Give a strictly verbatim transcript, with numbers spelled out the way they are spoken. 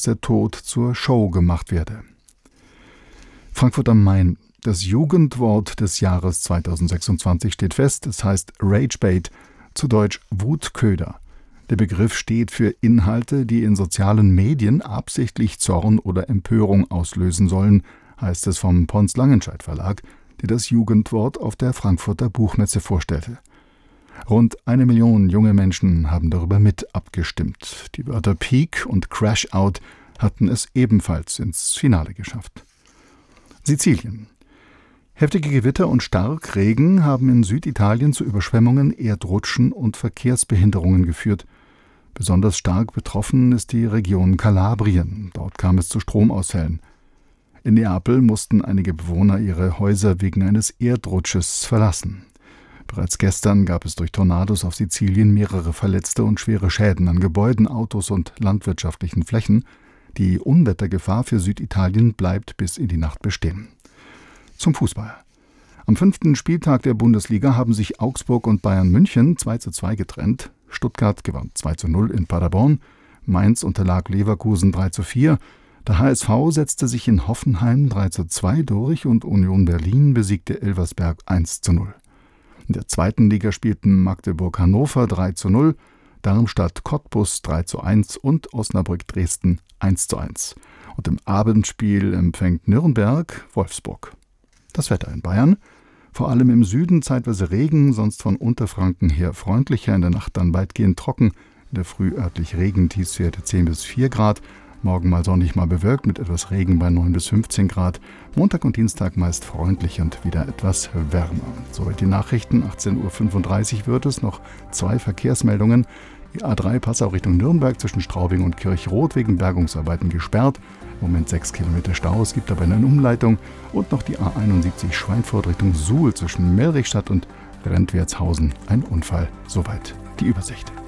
der Tod zur Show gemacht werde. Frankfurt am Main. Das Jugendwort des Jahres zweitausendsechsundzwanzig steht fest. Es heißt Ragebait, zu Deutsch Wutköder. Der Begriff steht für Inhalte, die in sozialen Medien absichtlich Zorn oder Empörung auslösen sollen, heißt es vom Pons Langenscheidt Verlag, der das Jugendwort auf der Frankfurter Buchmesse vorstellte. Rund eine Million junge Menschen haben darüber mit abgestimmt. Die Wörter Peak und Crash Out hatten es ebenfalls ins Finale geschafft. Sizilien. Heftige Gewitter und Starkregen haben in Süditalien zu Überschwemmungen, Erdrutschen und Verkehrsbehinderungen geführt. Besonders stark betroffen ist die Region Kalabrien. Dort kam es zu Stromausfällen. In Neapel mussten einige Bewohner ihre Häuser wegen eines Erdrutsches verlassen. Bereits gestern gab es durch Tornados auf Sizilien mehrere Verletzte und schwere Schäden an Gebäuden, Autos und landwirtschaftlichen Flächen. Die Unwettergefahr für Süditalien bleibt bis in die Nacht bestehen. Zum Fußball. Am fünften Spieltag der Bundesliga haben sich Augsburg und Bayern München zwei zu zwei getrennt. Stuttgart gewann zwei zu null in Paderborn. Mainz unterlag Leverkusen drei zu vier. Der H S V setzte sich in Hoffenheim drei zu zwei durch und Union Berlin besiegte Elversberg eins zu null. In der zweiten Liga spielten Magdeburg-Hannover drei zu null, Darmstadt-Cottbus drei zu eins und Osnabrück-Dresden eins zu eins. Und im Abendspiel empfängt Nürnberg Wolfsburg. Das Wetter in Bayern. Vor allem im Süden zeitweise Regen, sonst von Unterfranken her freundlicher, in der Nacht dann weitgehend trocken. In der Früh örtlich Regen, Tiefstwerte zehn bis vier Grad. Morgen mal sonnig, mal bewölkt mit etwas Regen bei neun bis fünfzehn Grad. Montag und Dienstag meist freundlich und wieder etwas wärmer. Soweit die Nachrichten. achtzehn Uhr fünfunddreißig wird es. Noch zwei Verkehrsmeldungen. Die A drei Passau Richtung Nürnberg zwischen Straubing und Kirchrot wegen Bergungsarbeiten gesperrt. Im Moment sechs Kilometer Stau, es gibt aber eine Umleitung. Und noch die A einundsiebzig Schweinfurt Richtung Suhl zwischen Melrichstadt und Rentwertshausen. Ein Unfall. Soweit die Übersicht.